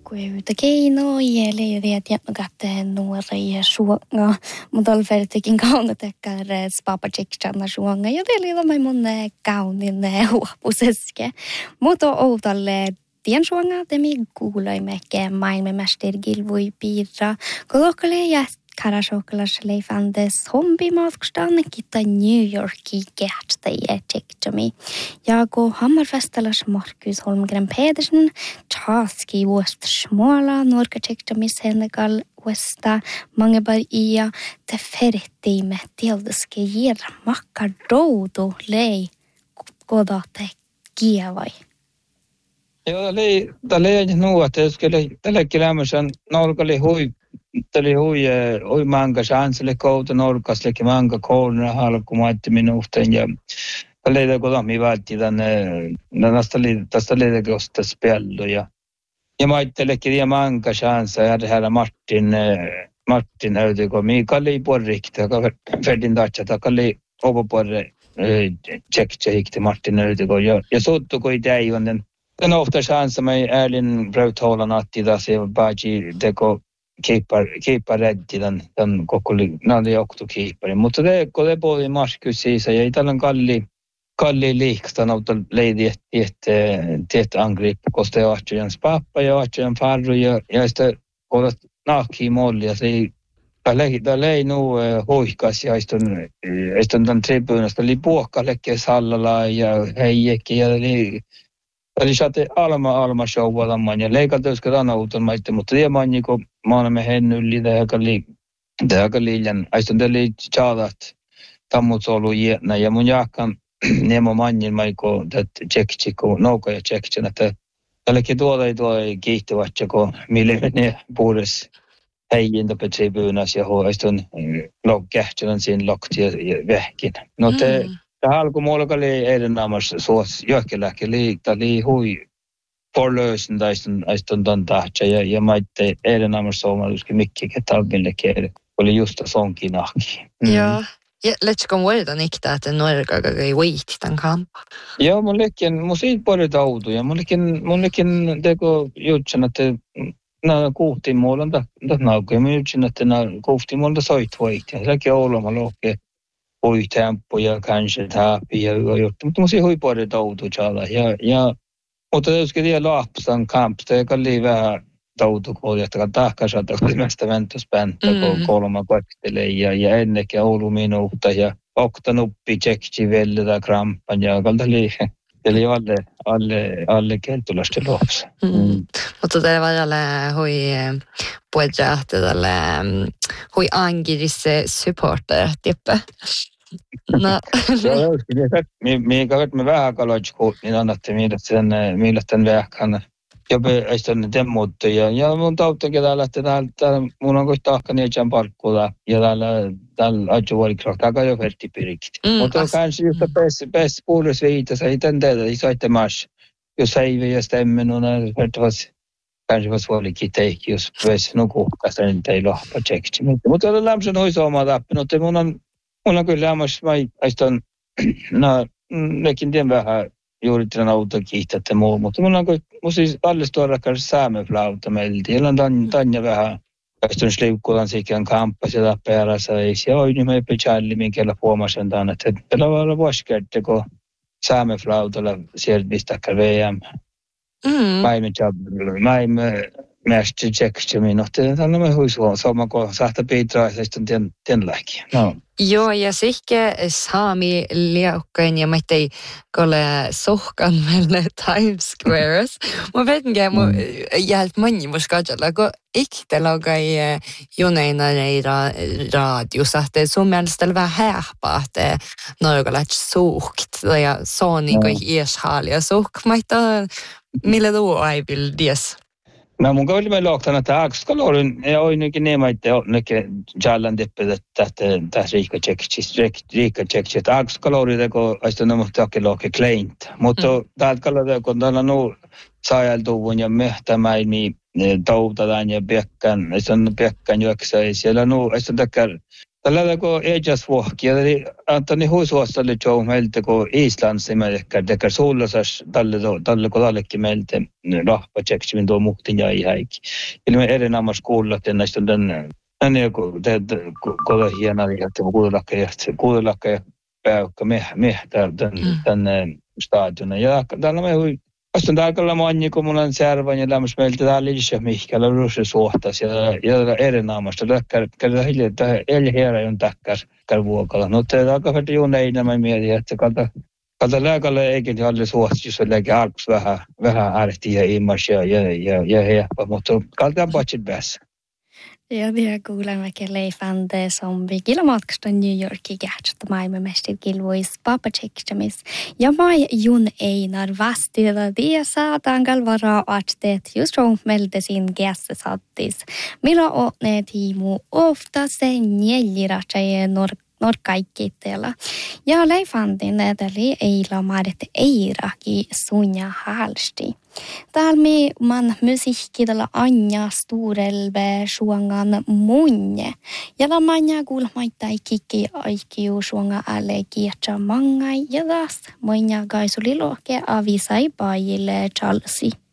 Kuuta keinoja leiriät ja käteen nuoria suonga. Mutta olfertikin kaunatekkar spapajikchana suonga. Ja teillä on mun kaunin huopuseske. Mutta outalle tien suonga temi kuuloimme maailmanmäster Gilvoi piirra. Kolokale ja karasoklas leifandes hombimatkustan kita New Yorki kähttä ja tjektami. Ja kun Hammerfestalas Markus Holmgren Pedersen taski vuost småla norka tjektami Senegal vuosta mangebar ia te ferti med tildeske gira makka doudu lei kodate kievai. Joo, tämä oli nuot, että tällä kilämösen norkali Tuli hui manga chanselle kouta norkaslekin manga kouluna halkumaatti minuuteen ja leida kodami vaati tänne tästä leida kosta spello ja maittelekin ja manga chansa ja herra Martin höytyko Mikaeli porrikta joka ferdin tatsa takali oboporre tsekki Martin höytyko ja sottuko idei on den ofta chansa med Erlin Brautholan att det se baji deko keeper räddi den kokoli nade joktu keeperi mutta det både Markus siis ja italan kalli liikstan auto lady ett angrepp koste Archens pappa ja Archen farro ja sitä kodat naki molli ja se lei nu hoikas ja istun den tribunasta oli puokkalekke sallala ja heijekki ja eli saate alma showalla man ja leikateuska tanauton maitte mutta diamanni ko maanamme hennylli tähäkä liian aistun teli chaadat tammut solu jäänä ja mun jaakkan nemo mannin maiko tät tsektsiko nouka ja tsektsen että tällekin tuoda kiihtyvät ko mille ne puures heijintä petribyynas ja aistun kähtsän siinä lokti ja vähkin no te alkumålet oli edenamas suos johkeläke liittali hui forlösen daisten tahtsa ja maitte edenamas suomalaiskin mikki talville kere oli just sonkin nahki. Ja let's vuoda nikta että norkaga ei wait tämän kampa. Ja mun siitä paljon tautu ja mullekin teko jutsen että na kuhtiin muulla nauke mä jutsen että na kuhtiin muulla soit wait ja sekin olema lohke tempo ja kanske täpi ja juttu mutta musi hui paljon tautu chala ja mutta jos kyllä lapsan kamp te kalli vähän tautu koodi että tahkasata mistä ventospäntä kolma paktele ja ennenkin Oulu minuutta ja oktanuppi tsekki velle krampan ja kalli eli alle keltulaste lapsa. Mutta te vajalle hui puhuja tälle hui angirisse supporter tippe. No. Mikä me vähän kalotskoot niin annatte millä sen vähkan jopa sitten demmotte ja mun tauttakin täällä mun on kohta ahkani jam parkkuda ja täällä ajuvarikrak taga jo ferti pirikit. Mutta kanske just bäst puolus viita så iten det i sätte mars. Ju säger jag stämmen och när det var kanske var svårt att take just bäst något kastar inte i lohpa tsekki. Mutta det lämsen hoi sooma tappen och mun on kyllä lämmäs mai aiston nekin tien vähän juuri tämän auton kiihtätte muu, mutta mun on siis alles tuorakkaan saameflauta meiltä. Jolla on tanja vähän aiston sliukkulan sikään kamppas ja tappearassa ja oi niin me pechalli minkällä huomasin tämän, että tällä voi olla vuosikerta, kun saameflautalla sieltä mistäkään VM. Maimme mästi tseksti minuutti. Tällä me huisuun sama kuin sahta piitraa ja sitten tien lähki. No. Joo, ja sihke saami liaukkain ja mittei kolle sohkan meille Times Squares. Mä vedenkin, mä jäältä moni muskajalla, kun ikte laukai juneina radiossa, että sun mielestä vähän häpää, että norgalat suhkt ja soni kuin ieshaalia suhkmaita. Millä tuo ei vil dies? No mun kävi meillä oktana että akskalorin ja oinkin nemaitte onnekin jallan deppet että riikka tsekki että akskalori teko aiston mutta akeloke kleint mutta täältä kalalla kun täällä nu saajaltuvun ja mehtämäimi toutaan ja piekkan juoksa siellä nu aiston takkar Tällä kun ejas vuokki, eli antani huisuostalle jo meiltä kun Islands meiltä tekee suullasas tälle kun tallekin meiltä rahpa tseksin tuo muhtin ja ihäikki. Eli me erinomaisesti kuullat ja näistä on tänne kun kova hienoa, että kuulelakka ja päykkä mehtä tänne stadiona. Ja täällä me vasta on täällä moni, kun mulla on särvän ja lämmössä meiltä täällä lisää mihkällä ruusse suhtas ja erinomaisesti. Käydään hiljaa, että elhierä on täkkär vuokalla. No te aika vähän juuneina mä mietin, että kalta lääkälle eikin alle suhtas, jos on lääke arkus vähän ärti ja immas ja heppä, mutta kalta on patsit päässä. Ja vielä kuulemme leifande som vi kilamatkasta New Yorkin kähtsästä maailmanmestit kilvois papatsekstamis. Ja mai jun einar vastilla dia saatan kalvaraa atsteet just meldesin gässä sattis. Millä otne tiimu ofta se njäljiratsaje norkaikkiitteella. Ja leifandin edeli eila maadet eiraki sunja halsti. Täällä man musiikkidella Anja Storelve suongan munne. Ja la manja kuulmaittai kikki aikiu suonga alle kietsa mangai ja taas manja gaisuliloke avisai paijille chalsi.